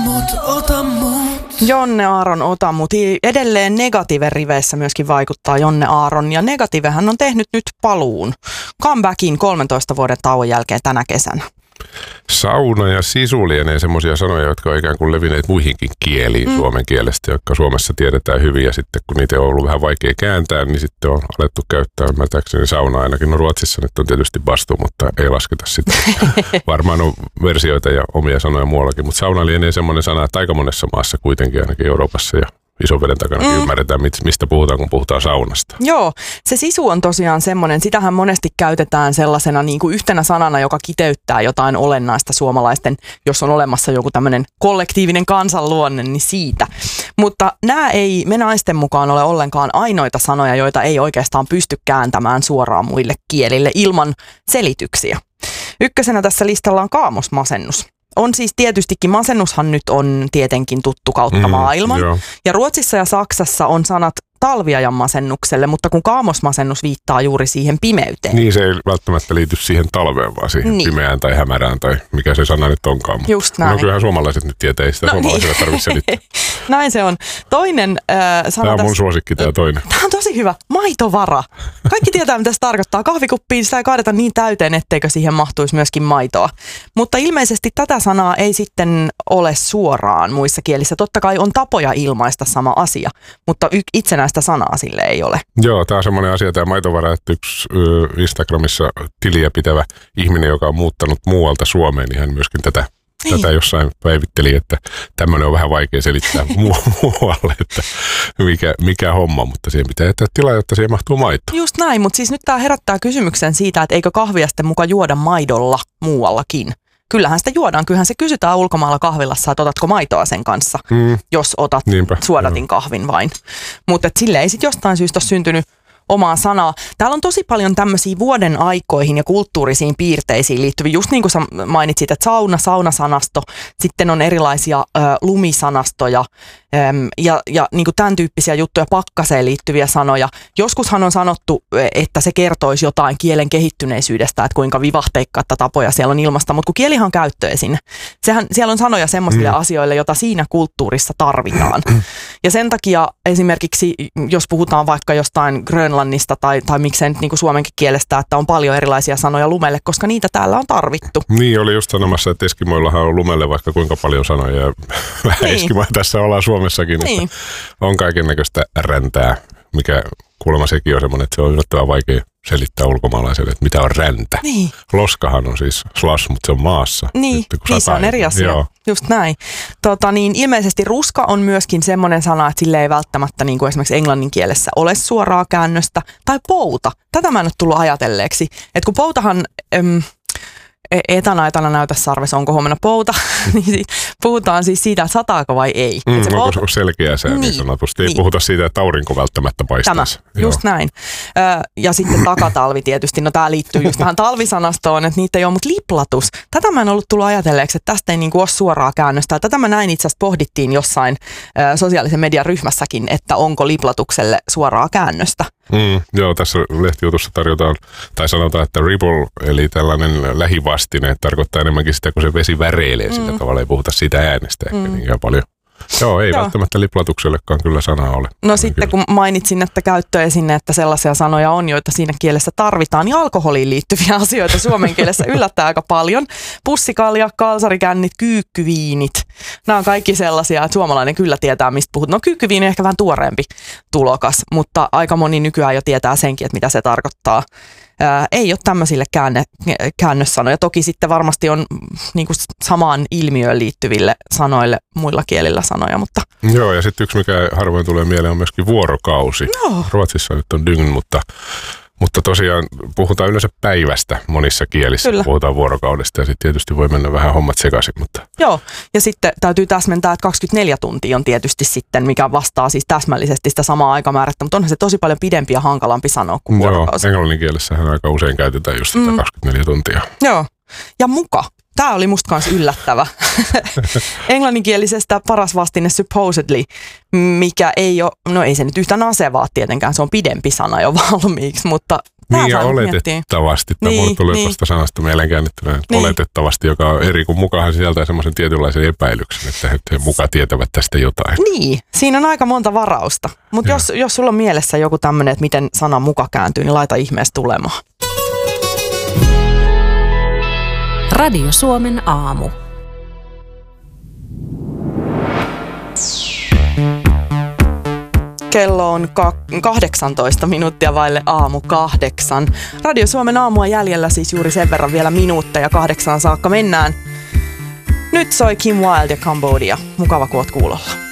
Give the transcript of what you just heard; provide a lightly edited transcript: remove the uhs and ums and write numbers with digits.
ota mut. Jonne Aaron, ota mut. Edelleen Negative-riveissä myöskin vaikuttaa Jonne Aaron. Ja Negativehän on tehnyt nyt paluun. Comebackin 13 vuoden tauon jälkeen tänä kesänä. Sauna ja sisu lienee semmoisia sanoja, jotka on ikään kuin levinneet muihinkin kieliin suomen kielestä, jotka Suomessa tiedetään hyvin. Ja sitten kun niitä on ollut vähän vaikea kääntää, niin sitten on alettu käyttää ymmärtääkseni sauna ainakin. No Ruotsissa nyt on tietysti bastu, mutta ei lasketa sitä. Varmaan on versioita ja omia sanoja muuallakin, mutta sauna lienee semmoinen sana, että aika monessa maassa kuitenkin ainakin Euroopassa ja Isoveden takana ymmärretään, mistä puhutaan, kun puhutaan saunasta. Joo, se sisu on tosiaan semmoinen, sitähän monesti käytetään sellaisena niin kuin yhtenä sanana, joka kiteyttää jotain olennaista suomalaisten, jos on olemassa joku tämmöinen kollektiivinen kansanluonne, niin siitä. Mutta nämä ei me naisten mukaan ole ollenkaan ainoita sanoja, joita ei oikeastaan pysty kääntämään suoraan muille kielille ilman selityksiä. Ykkösenä tässä listalla on kaamosmasennus. On siis tietystikin, masennushan nyt on tietenkin tuttu kautta maailman. Joo. Ja Ruotsissa ja Saksassa on sanat talviajan masennukselle, mutta kun kaamosmasennus viittaa juuri siihen pimeyteen. Niin, se ei välttämättä liity siihen talveen, vaan siihen pimeään tai hämärään tai mikä se sana nyt onkaan. Just näin. No kyllähän suomalaiset nyt tietää, ei sitä suomalaisille tarvitse selittää. Näin se on. Toinen sana tämä on mun suosikki, tämä toinen. Tämä on tosi hyvä. Maitovara. Kaikki tietää, mitä se tarkoittaa. Kahvikuppiin sitä ei kaadeta niin täyteen, etteikö siihen mahtuisi myöskin maitoa. Mutta ilmeisesti tätä sanaa ei sitten ole suoraan muissa kielissä. Totta kai on tapoja ilmaista sama asia, mutta itsenäistä sanaa sille ei ole. Joo, tämä on semmoinen asia, tämä maitovara, että yksi Instagramissa tiliä pitävä ihminen, joka on muuttanut muualta Suomeen, niin hän myöskin tätä jossain päivitteli, että tämmöinen on vähän vaikea selittää muualle, että mikä homma, mutta siihen pitää jättää tilaa, jotta siihen mahtuu maito. Just näin, mutta siis nyt tämä herättää kysymyksen siitä, että eikö kahvia sitten muka juoda maidolla muuallakin. Kyllähän sitä juodaan, kyllähän se kysytään ulkomailla kahvilassa, että otatko maitoa sen kanssa, jos otat suodatin kahvin vain. Mutta sille ei sitten jostain syystä ole syntynyt omaa sanaa. Täällä on tosi paljon tämmöisiä vuoden aikoihin ja kulttuurisiin piirteisiin liittyviä, just niin kuin sä mainitsit, että saunasanasto, sitten on erilaisia lumisanastoja ja niin kuin tämän tyyppisiä juttuja, pakkaseen liittyviä sanoja. Joskushan on sanottu, että se kertoisi jotain kielen kehittyneisyydestä, että kuinka vivahteikkaita tapoja siellä on ilmasta, mutta kun kielihan on käyttöesin, siellä on sanoja semmoisille asioille, joita siinä kulttuurissa tarvitaan. Ja sen takia esimerkiksi, jos puhutaan vaikka jostain Grönlannista tai miksei nyt niin kuin suomenkin kielestä, että on paljon erilaisia sanoja lumelle, koska niitä täällä on tarvittu. Niin, oli just sanomassa, että Eskimoillahan on lumelle vaikka kuinka paljon sanoja. Ja vähän Eskimoja tässä ollaan Suomessakin, että on kaikennäköistä räntää, mikä kuulemma sekin on semmoinen, että se on yllättävän vaikea selittää ulkomaalaiselle, että mitä on räntä. Niin. Loskahan on siis slush, mutta se on maassa. Niin, se on eri asia. Joo. Just näin. Ilmeisesti ruska on myöskin semmoinen sana, että sille ei välttämättä niin kuin esimerkiksi englannin kielessä ole suoraa käännöstä. Tai pouta. Tätä mä en ole tullut ajatelleeksi. Että kun poutahan... etana näytä sarvessa, onko huomenna pouta, niin puhutaan siis siitä, että sataako vai ei. Onko selkeä se niin sanotusti? Ei puhuta siitä, että aurinko välttämättä paistaisi. Just näin. Ja sitten takatalvi tietysti, no tämä liittyy just tähän talvisanastoon, että niitä ei ole, mutta liplatus. Tätä mä en ollut tullut ajatelleeksi, että tästä ei niinku ole suoraa käännöstä. Tätä mä näin itse asiassa pohdittiin jossain sosiaalisen median ryhmässäkin, että onko liplatukselle suoraa käännöstä. Joo, tässä lehtijutussa tarjotaan, tai sanotaan, että ripple, eli tällainen lähivastine, tarkoittaa enemmänkin sitä, kun se vesi väreilee sillä tavalla, ei puhuta siitä äänestä ehkä niinkään paljon. Joo, ei välttämättä liplatuksellekaan kyllä sanaa ole. No sitten kun mainitsin, että käyttöesinne, että sellaisia sanoja on, joita siinä kielessä tarvitaan, niin alkoholiin liittyviä asioita suomen kielessä yllättää aika paljon. Pussikalja, kalsarikännit, kyykkyviinit. Nämä on kaikki sellaisia, että suomalainen kyllä tietää, mistä puhut. No kyykkyviini on ehkä vähän tuoreempi tulokas, mutta aika moni nykyään jo tietää senkin, että mitä se tarkoittaa. Ei ole tämmöisille käännössanoja. Toki sitten varmasti on niin kuin samaan ilmiöön liittyville sanoille muilla kielillä sanoja, mutta... Joo, ja sitten yksi, mikä harvoin tulee mieleen, on myöskin vuorokausi. Joo. Ruotsissa nyt on dygn, mutta tosiaan puhutaan yleensä päivästä monissa kielissä. Kyllä. Puhutaan vuorokaudesta ja sitten tietysti voi mennä vähän hommat sekaisin. Mutta... Joo, ja sitten täytyy täsmentää, että 24 tuntia on tietysti sitten, mikä vastaa siis täsmällisesti sitä samaa aikamäärättä, mutta onhan se tosi paljon pidempi ja hankalampi sanoa kuin vuorokausi. Joo, englannin kielessähän aika usein käytetään just tätä 24 tuntia. Joo, ja muka. Tämä oli musta kanssa yllättävä. Englanninkielisestä paras vastine supposedly, mikä ei ole, no ei se nyt yhtään asevaa tietenkään, se on pidempi sana jo valmiiksi, mutta Niin ja oletettavasti. Tämä mulle tuli tuosta sanasta mieleen käännettynä. Oletettavasti, joka on eri, kun mukahan sisältää semmoisen tietynlaisen epäilyksen, että he muka tietävät tästä jotain. Niin, siinä on aika monta varausta. Mutta jos sulla on mielessä joku tämmöinen, että miten sana muka kääntyy, niin laita ihmeessä tulemaan. Radio Suomen aamu. Kello on 18 minuuttia vaille aamu 8. Radio Suomen aamua jäljellä siis juuri sen verran vielä minuutteja 8 saakka mennään. Nyt soi Kim Wilde ja Cambodia. Mukava kun oot kuulolla.